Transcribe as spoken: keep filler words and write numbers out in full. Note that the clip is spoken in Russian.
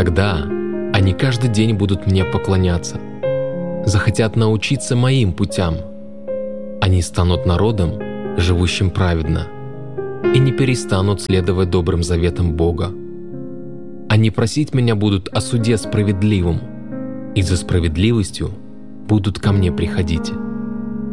Тогда они каждый день будут мне поклоняться, захотят научиться моим путям. Они станут народом, живущим праведно, и не перестанут следовать добрым заветам Бога. Они просить меня будут о суде справедливом, и за справедливостью будут ко мне приходить.